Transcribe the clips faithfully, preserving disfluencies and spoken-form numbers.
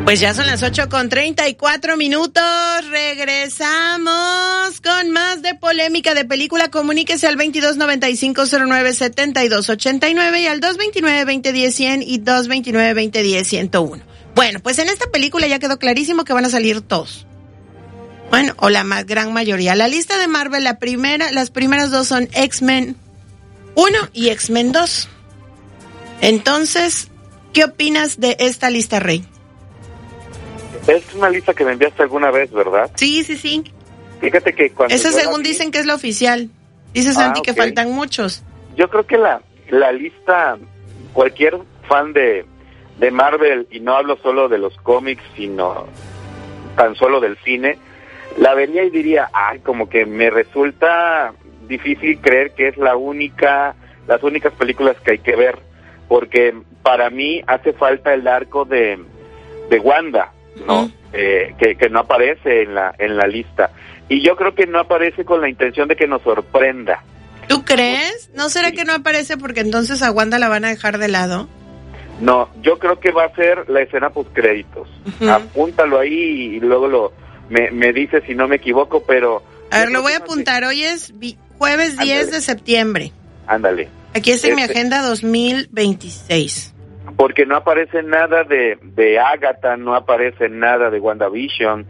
Pues ya son las ocho con treinta y cuatro minutos. Regresamos con más de Polémica de Película. Comuníquese al veintidós noventa y cinco cero nueve setenta y dos ochenta y nueve y al dos veintinueve veinte diez cien y dos veintinueve veinte diez ciento uno. Bueno, pues en esta película ya quedó clarísimo que van a salir todos. Bueno, o la más gran mayoría. La lista de Marvel, la primera, las primeras dos son X-Men uno y X-Men dos. Entonces, ¿qué opinas de esta lista, Rey? Es una lista que me enviaste alguna vez, ¿verdad? Sí, sí, sí. Fíjate que cuando... Esa según vi, dicen que es la oficial. Dice Santi ah, okay. que faltan muchos. Yo creo que la, la lista, cualquier fan de, de Marvel, y no hablo solo de los cómics, sino tan solo del cine, la vería y diría, ay, como que me resulta difícil creer que es la única, las únicas películas que hay que ver, porque para mí hace falta el arco de, de Wanda, ¿no? Uh-huh. Eh, que, que no aparece en la en la lista, y yo creo que no aparece con la intención de que nos sorprenda. ¿Tú crees? ¿No será sí. que no aparece porque entonces a Wanda la van a dejar de lado? No, yo creo que va a ser la escena postcréditos. Uh-huh. Apúntalo ahí y luego lo me, me dice si no me equivoco, pero... A ver, lo voy a apuntar. Hoy es vi- jueves diez Ándale. de septiembre. Ándale. Aquí está en este... mi agenda dos mil veintiséis. Porque no aparece nada de, de Agatha, no aparece nada de WandaVision,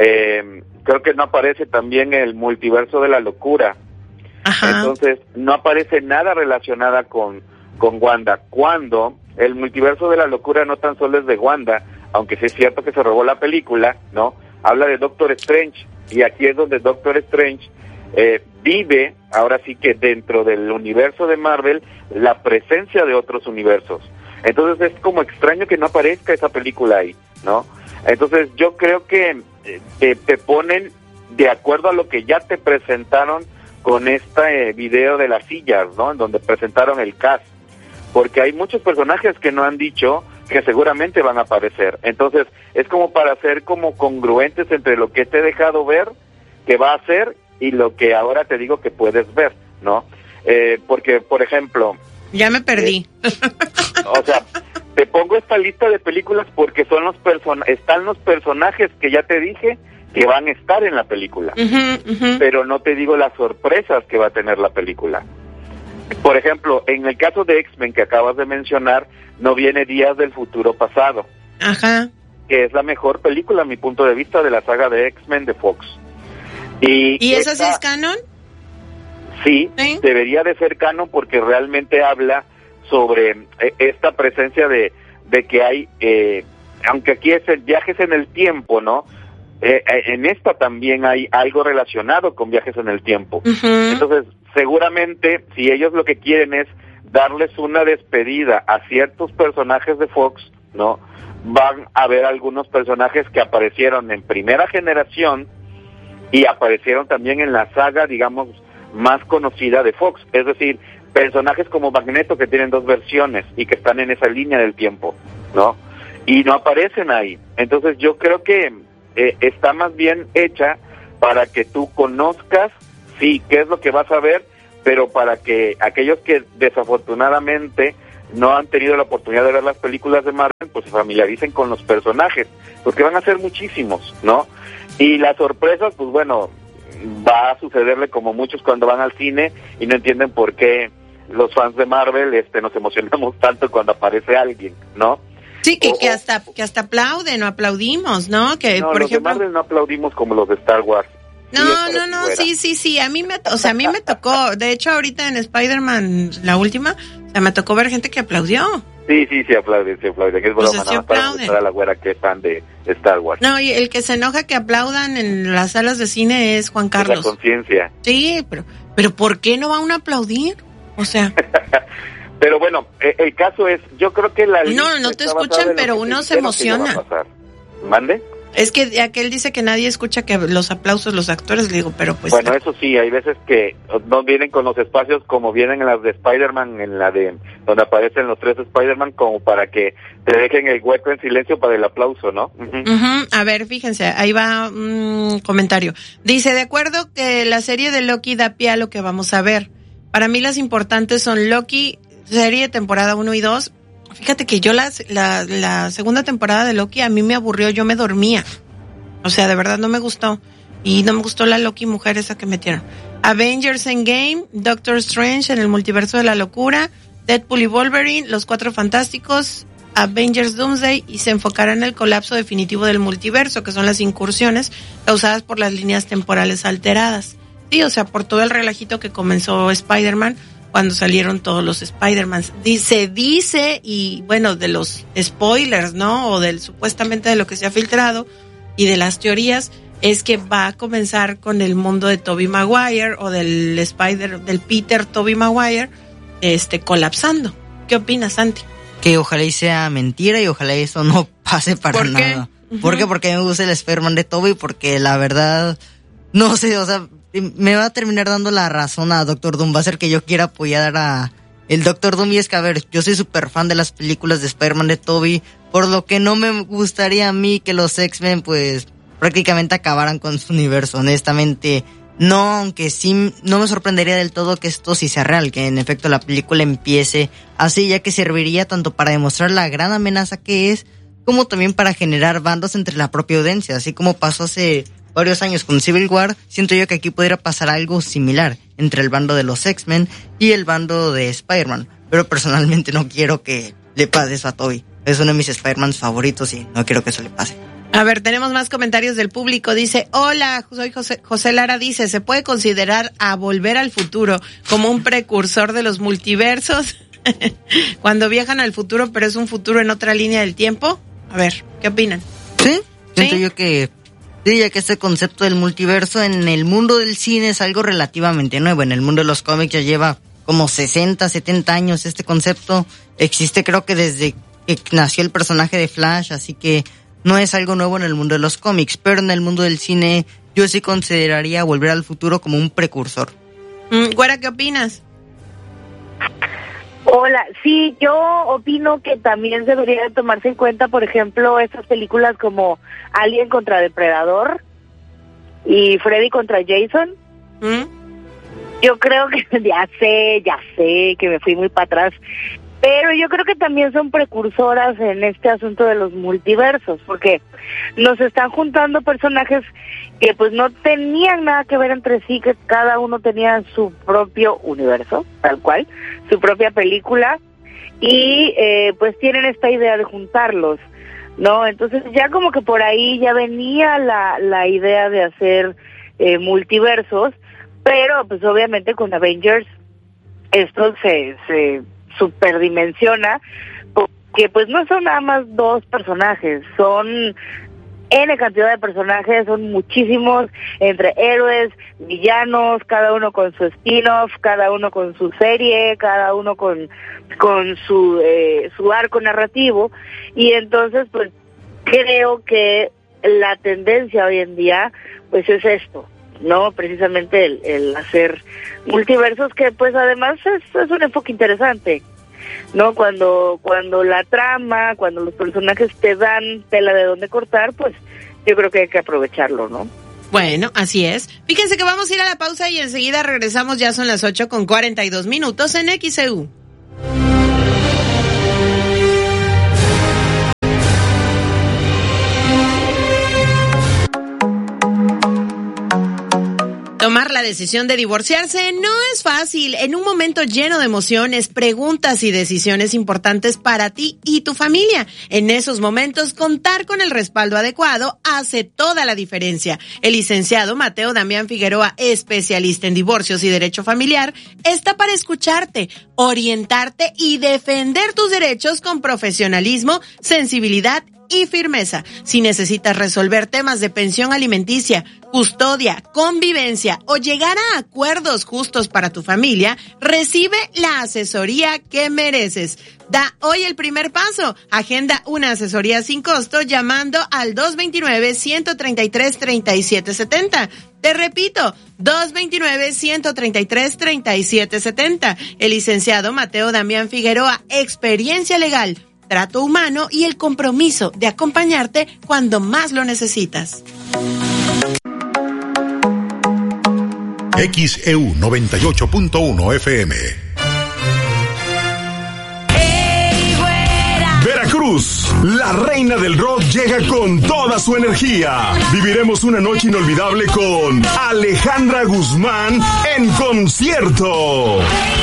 eh, creo que no aparece también el multiverso de la locura. Ajá. Entonces no aparece nada relacionada con, con Wanda, cuando el multiverso de la locura no tan solo es de Wanda, aunque sí es cierto que se robó la película, ¿no? Habla de Doctor Strange, y aquí es donde Doctor Strange eh, vive, ahora sí que dentro del universo de Marvel, la presencia de otros universos. Entonces es como extraño que no aparezca esa película ahí, ¿no? Entonces yo creo que eh, te ponen de acuerdo a lo que ya te presentaron con este eh, video de las sillas, ¿no? En donde presentaron el cast, porque hay muchos personajes que no han dicho que seguramente van a aparecer. Entonces es como para ser como congruentes entre lo que te he dejado ver que va a ser y lo que ahora te digo que puedes ver, ¿no? Eh, porque, por ejemplo... Ya me perdí. Eh, o sea, te pongo esta lista de películas porque son los person- están los personajes que ya te dije que van a estar en la película. Uh-huh, uh-huh. Pero no te digo las sorpresas que va a tener la película. Por ejemplo, en el caso de X-Men que acabas de mencionar, no viene Días del Futuro Pasado. Ajá. Que es la mejor película, a mi punto de vista, de la saga de X-Men de Fox. ¿Y, ¿Y esa sí es canon? Sí, ¿Sí? Debería de ser canon porque realmente habla sobre eh, esta presencia de, de que hay, eh, aunque aquí es el viajes en el tiempo, ¿no? Eh, eh, en esta también hay algo relacionado con viajes en el tiempo. Uh-huh. Entonces, seguramente, si ellos lo que quieren es darles una despedida a ciertos personajes de Fox, ¿no? Van a haber algunos personajes que aparecieron en primera generación y aparecieron también en la saga, digamos, más conocida de Fox, es decir, personajes como Magneto que tienen dos versiones y que están en esa línea del tiempo, ¿no? Y no aparecen ahí. Entonces yo creo que eh, está más bien hecha para que tú conozcas, sí, qué es lo que vas a ver, pero para que aquellos que desafortunadamente no han tenido la oportunidad de ver las películas de Marvel, pues se familiaricen con los personajes, porque van a ser muchísimos, ¿no? Y las sorpresas, pues bueno, va a sucederle como muchos cuando van al cine y no entienden por qué los fans de Marvel este nos emocionamos tanto cuando aparece alguien, ¿no? Sí, que, o, que hasta que hasta aplauden o aplaudimos, ¿no? Que no, por los ejemplo... de Marvel no aplaudimos como los de Star Wars. No, no, no, sí, sí, sí, a mí me, o sea, a mí me tocó, de hecho ahorita en Spider-Man, la última, o sea, me tocó ver gente que aplaudió. Sí, sí, sí aplauden, sí aplauden, que es broma, sí nada más para mostrar a la güera que es fan de Star Wars. No, y el que se enoja que aplaudan en las salas de cine es Juan Carlos. Es la conciencia. Sí, pero, pero ¿por qué no van a aplaudir? O sea... Pero bueno, el caso es, yo creo que la... No, no te escuchan, pero uno se emociona. ¿Mande? Es que aquel dice que nadie escucha que los aplausos los actores, le digo, pero pues... Bueno, eso sí, hay veces que no vienen con los espacios como vienen en las de Spider-Man, en la de donde aparecen los tres Spider-Man, como para que te dejen el hueco en silencio para el aplauso, ¿no? Uh-huh. Uh-huh. A ver, fíjense, ahí va un comentario. Dice, de acuerdo que la serie de Loki da pie a lo que vamos a ver. Para mí las importantes son Loki, serie temporada uno y dos, Fíjate que yo la, la, la segunda temporada de Loki a mí me aburrió, yo me dormía. O sea, de verdad no me gustó. Y no me gustó la Loki mujer esa que metieron. Avengers Endgame, Doctor Strange en el multiverso de la locura, Deadpool y Wolverine, Los Cuatro Fantásticos, Avengers Doomsday, y se enfocará en el colapso definitivo del multiverso, que son las incursiones causadas por las líneas temporales alteradas. Sí, o sea, por todo el relajito que comenzó Spider-Man cuando salieron todos los Spider-Mans. Dice, dice, y bueno, de los spoilers, ¿no? O del supuestamente de lo que se ha filtrado y de las teorías, es que va a comenzar con el mundo de Tobey Maguire o del Spider, del Peter Tobey Maguire, este, colapsando. ¿Qué opinas, Santi? Que ojalá y sea mentira y ojalá eso no pase para ¿Por qué? nada. Uh-huh. ¿Por qué? Porque a mí me gusta el Spider-Man de Tobey, porque la verdad, no sé, o sea, me va a terminar dando la razón a Doctor Doom. Va a hacer que yo quiera apoyar a el Doctor Doom, y es que, a ver, yo soy súper fan de las películas de Spider-Man de Tobey, por lo que no me gustaría a mí que los X-Men, pues, prácticamente acabaran con su universo. Honestamente, no, aunque sí, no me sorprendería del todo que esto sí sea real, que en efecto la película empiece así, ya que serviría tanto para demostrar la gran amenaza que es, como también para generar bandos entre la propia audiencia, así como pasó hace varios años con Civil War. Siento yo que aquí pudiera pasar algo similar entre el bando de los X-Men y el bando de Spider-Man, pero personalmente no quiero que le pase eso a Tobey. Es uno de mis Spider-Mans favoritos y no quiero que eso le pase. A ver, tenemos más comentarios del público. Dice, hola, soy José, José Lara, dice, ¿se puede considerar a Volver al Futuro como un precursor de los multiversos? Cuando viajan al futuro, pero es un futuro en otra línea del tiempo. A ver, ¿qué opinan? Sí, siento ¿Sí? yo que sí, ya que este concepto del multiverso en el mundo del cine es algo relativamente nuevo. En el mundo de los cómics ya lleva como sesenta, setenta años este concepto. Existe creo que desde que nació el personaje de Flash, así que no es algo nuevo en el mundo de los cómics, pero en el mundo del cine yo sí consideraría Volver al Futuro como un precursor. Mm, Güera, ¿qué opinas? Hola, sí, yo opino que también debería tomarse en cuenta, por ejemplo, esas películas como Alien contra Depredador y Freddy contra Jason. ¿Mm? Yo creo que, ya sé, ya sé que me fui muy para atrás, pero yo creo que también son precursoras en este asunto de los multiversos, porque nos están juntando personajes que pues no tenían nada que ver entre sí, que cada uno tenía su propio universo, tal cual, su propia película, y eh, pues tienen esta idea de juntarlos, ¿no? Entonces ya como que por ahí ya venía la, la idea de hacer eh, multiversos, pero pues obviamente con Avengers esto se... se superdimensiona, porque pues no son nada más dos personajes, son N cantidad de personajes, son muchísimos, entre héroes, villanos, cada uno con su spin-off, cada uno con su serie, cada uno con con su eh, su arco narrativo, y entonces pues creo que la tendencia hoy en día pues es esto, ¿no? Precisamente el, el hacer multiversos, que pues además es, es un enfoque interesante, ¿no? Cuando cuando la trama, cuando los personajes te dan tela de dónde cortar, pues yo creo que hay que aprovecharlo, ¿no? Bueno, así es. Fíjense que vamos a ir a la pausa y enseguida regresamos, ya son las ocho con cuarenta y dos minutos en X E U. Tomar la decisión de divorciarse no es fácil. En un momento lleno de emociones, preguntas y decisiones importantes para ti y tu familia. En esos momentos, contar con el respaldo adecuado hace toda la diferencia. El licenciado Mateo Damián Figueroa, especialista en divorcios y derecho familiar, está para escucharte, orientarte y defender tus derechos con profesionalismo, sensibilidad y firmeza. Si necesitas resolver temas de pensión alimenticia, custodia, convivencia o llegar a acuerdos justos para tu familia, recibe la asesoría que mereces. Da hoy el primer paso. Agenda una asesoría sin costo llamando al dos dos nueve, uno tres tres, tres siete siete cero. Te repito, dos dos nueve, uno tres tres, tres siete siete cero. El licenciado Mateo Damián Figueroa, experiencia legal, trato humano y el compromiso de acompañarte cuando más lo necesitas. X E U noventa y ocho punto uno F M. Hey, güey, Veracruz. La reina del rock llega con toda su energía. Viviremos una noche inolvidable con Alejandra Guzmán en concierto.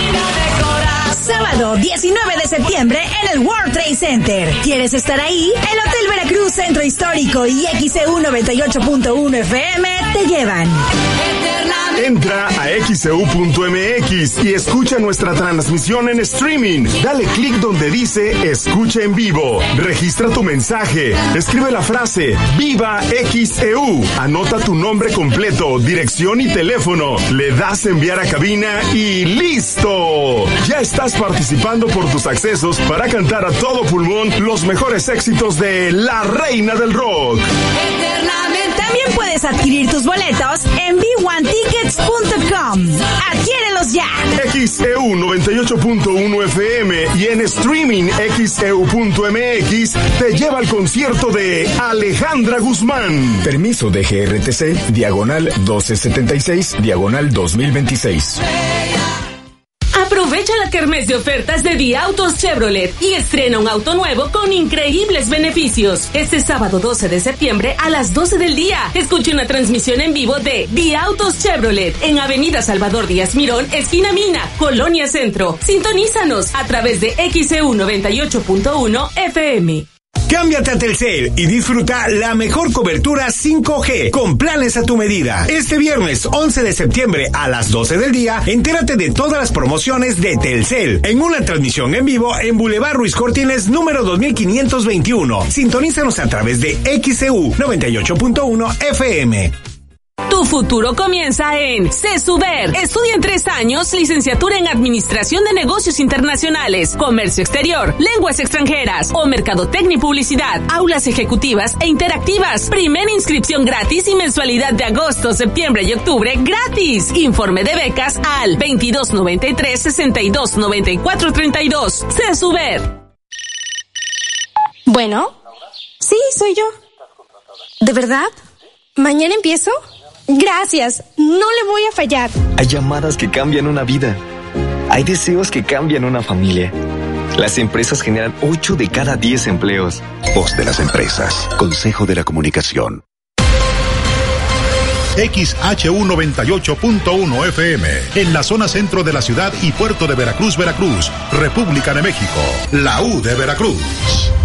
Sábado diecinueve de septiembre en el World Trade Center. ¿Quieres estar ahí? El Hotel Veracruz Centro Histórico y X C U noventa y ocho punto uno F M te llevan. Entra a X C U punto M X y escucha nuestra transmisión en streaming. Dale clic donde dice Escucha en vivo. Registra tu mensaje. Escribe la frase Viva X C U. Anota tu nombre completo, dirección y teléfono. Le das enviar a cabina y ¡listo! Ya estás participando por tus accesos para cantar a todo pulmón los mejores éxitos de la reina del rock. También puedes adquirir tus boletos en B uno tickets punto com. ¡Adquiérelos ya! X C U noventa y ocho punto uno F M y en streaming X C U punto M X te lleva al concierto de Alejandra Guzmán. Permiso de G R T C, diagonal doce setenta y seis, diagonal dos mil veintiséis. Aprovecha la kermés de ofertas de Día Autos Chevrolet y estrena un auto nuevo con increíbles beneficios. Este sábado doce de septiembre a las doce del día. Escuche una transmisión en vivo de Día Autos Chevrolet en Avenida Salvador Díaz Mirón, esquina Mina, Colonia Centro. Sintonízanos a través de X C U noventa y ocho punto uno F M. Cámbiate a Telcel y disfruta la mejor cobertura cinco G con planes a tu medida. Este viernes once de septiembre a las doce del día, entérate de todas las promociones de Telcel en una transmisión en vivo en Boulevard Ruiz Cortines número dos mil quinientos veintiuno. Sintonízanos a través de X C U noventa y ocho punto uno F M. Tu futuro comienza en CESUBER. Estudia en tres años, licenciatura en Administración de Negocios Internacionales, Comercio Exterior, Lenguas Extranjeras o Mercadotecnia y Publicidad. Aulas ejecutivas e interactivas. Primera inscripción gratis y mensualidad de agosto, septiembre y octubre gratis. Informe de becas al veintidós noventa y tres, sesenta y dos, noventa y cuatro, treinta y dos. CESUBER. Bueno, sí, soy yo. ¿De verdad? ¿Mañana empiezo? Gracias, no le voy a fallar. Hay llamadas que cambian una vida. Hay deseos que cambian una familia. Las empresas generan ocho de cada diez empleos. Voz de las empresas. Consejo de la Comunicación. X H U noventa y ocho punto uno F M, en la zona centro de la ciudad y puerto de Veracruz, Veracruz, República de México, la U de Veracruz.